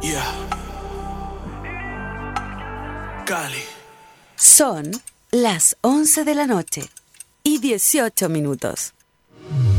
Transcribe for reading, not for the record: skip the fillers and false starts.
Yeah. Cali. Son las 11 de la noche y 18 minutos.